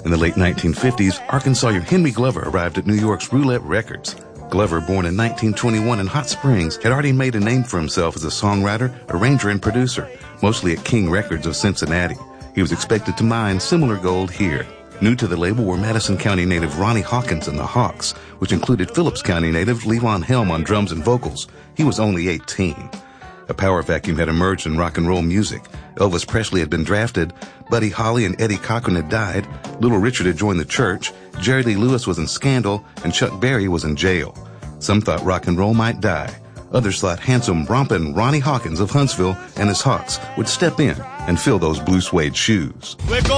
In the late 1950s, Arkansas Henry Glover arrived at New York's Roulette Records. Glover, born in 1921 in Hot Springs, had already made a name for himself as a songwriter, arranger, and producer, mostly at King Records of Cincinnati. He was expected to mine similar gold here. New to the label were Madison County native Ronnie Hawkins and the Hawks, which included Phillips County native Levon Helm on drums and vocals. He was only 18. A power vacuum had emerged in rock and roll music. Elvis Presley had been drafted, Buddy Holly and Eddie Cochran had died, Little Richard had joined the church, Jerry Lee Lewis was in scandal, and Chuck Berry was in jail. Some thought rock and roll might die. Others thought handsome, romping Ronnie Hawkins of Huntsville and his Hawks would step in and fill those blue suede shoes.